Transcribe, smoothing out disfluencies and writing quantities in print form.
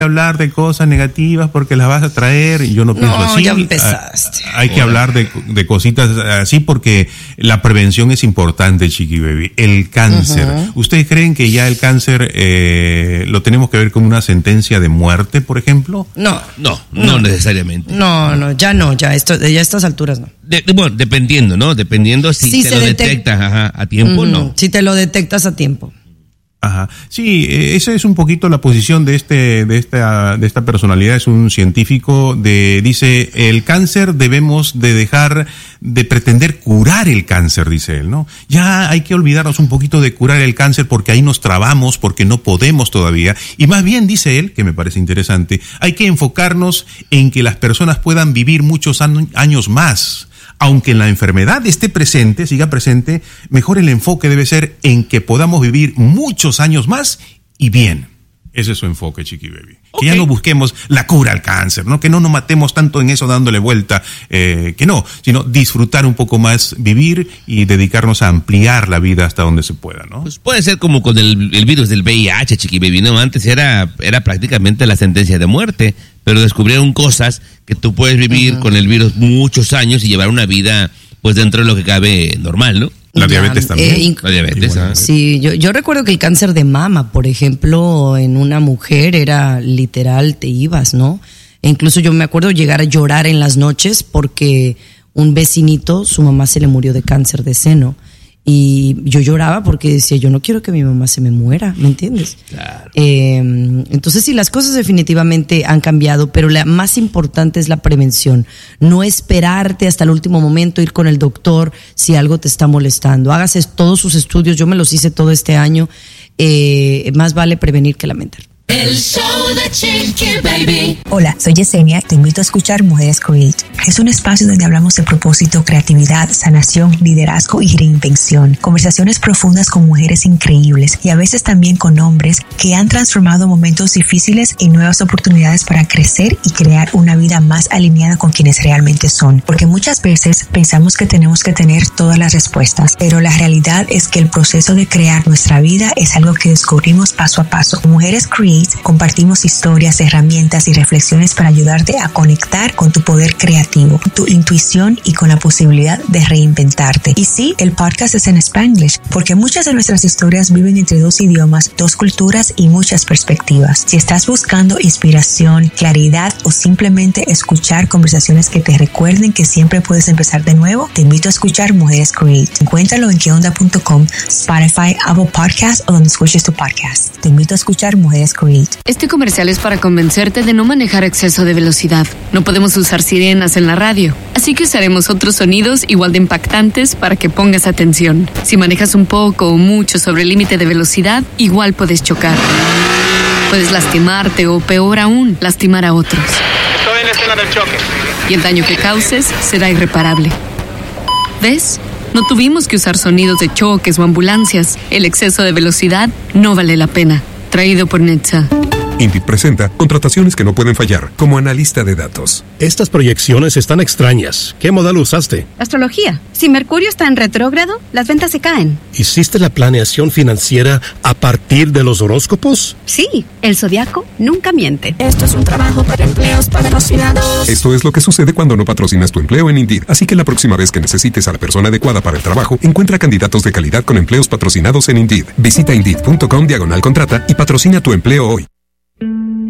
hablar de cosas negativas porque las vas a traer, y yo no pienso así. Ya empezaste. Hay que hablar de cositas así porque la prevención es importante, Chiqui Baby. El cáncer. ¿Ustedes creen que ya el cáncer lo tenemos que ver como una sentencia de muerte, por ejemplo? No necesariamente. Ya a estas alturas no. Bueno, dependiendo, ¿no? Dependiendo si te lo detectas a tiempo, ¿no? Si te lo detectas a tiempo. Ajá. Sí, esa es un poquito la posición de esta personalidad. Es un científico dice, el cáncer debemos de dejar de pretender curar el cáncer, dice él, ¿no? Ya hay que olvidarnos un poquito de curar el cáncer porque ahí nos trabamos, porque no podemos todavía. Y más bien, dice él, que me parece interesante, hay que enfocarnos en que las personas puedan vivir muchos años más. Aunque la enfermedad siga presente, mejor el enfoque debe ser en que podamos vivir muchos años más y bien. Ese es su enfoque, Chiqui Baby. Okay. Que ya no busquemos la cura al cáncer, ¿no? Que no nos matemos tanto en eso dándole vuelta, sino disfrutar un poco más, vivir y dedicarnos a ampliar la vida hasta donde se pueda, ¿no? Pues puede ser como con el virus del VIH, Chiqui Baby, ¿no? Antes era prácticamente la sentencia de muerte, pero descubrieron cosas que tú puedes vivir con el virus muchos años y llevar una vida, pues dentro de lo que cabe normal, ¿no? La diabetes también. La diabetes, Sí, yo recuerdo que el cáncer de mama, por ejemplo, en una mujer era literal, te ibas, ¿no? E incluso yo me acuerdo llegar a llorar en las noches porque un vecinito, su mamá se le murió de cáncer de seno. Y yo lloraba porque decía, yo no quiero que mi mamá se me muera, ¿me entiendes? Claro. Entonces sí, las cosas definitivamente han cambiado, pero la más importante es la prevención. No esperarte hasta el último momento, ir con el doctor si algo te está molestando. Hágase todos sus estudios, yo me los hice todo este año. Más vale prevenir que lamentar. El show de Chiqui Baby. Hola, soy Yesenia. Te invito a escuchar Mujeres Create. Es un espacio donde hablamos de propósito, creatividad, sanación, liderazgo y reinvención. Conversaciones profundas con mujeres increíbles y a veces también con hombres que han transformado momentos difíciles en nuevas oportunidades para crecer y crear una vida más alineada con quienes realmente son. Porque muchas veces pensamos que tenemos que tener todas las respuestas, pero la realidad es que el proceso de crear nuestra vida es algo que descubrimos paso a paso. Mujeres Create compartimos historias, herramientas y reflexiones para ayudarte a conectar con tu poder creativo, tu intuición y con la posibilidad de reinventarte. Y sí, el podcast es en Spanglish, porque muchas de nuestras historias viven entre dos idiomas, dos culturas y muchas perspectivas. Si estás buscando inspiración, claridad o simplemente escuchar conversaciones que te recuerden que siempre puedes empezar de nuevo, te invito a escuchar Mujeres Create. Encuéntralo en queonda.com, Spotify, Apple Podcasts o donde escuches tu podcast. Te invito a escuchar Mujeres Create. Este comercial es para convencerte de no manejar a exceso de velocidad. No podemos usar sirenas en la radio, así que usaremos otros sonidos igual de impactantes para que pongas atención. Si manejas un poco o mucho sobre el límite de velocidad, igual puedes chocar. Puedes lastimarte o, peor aún, lastimar a otros. Estoy en la escena del choque. Y el daño que causes será irreparable. ¿Ves? No tuvimos que usar sonidos de choques o ambulancias. El exceso de velocidad no vale la pena. Traído por Netza. Indeed presenta contrataciones que no pueden fallar, como analista de datos. Estas proyecciones están extrañas. ¿Qué modelo usaste? Astrología. Si Mercurio está en retrógrado, las ventas se caen. ¿Hiciste la planeación financiera a partir de los horóscopos? Sí, el zodiaco nunca miente. Esto es un trabajo para empleos patrocinados. Esto es lo que sucede cuando no patrocinas tu empleo en Indeed. Así que la próxima vez que necesites a la persona adecuada para el trabajo, encuentra candidatos de calidad con empleos patrocinados en Indeed. Visita Indeed.com/contrata y patrocina tu empleo hoy.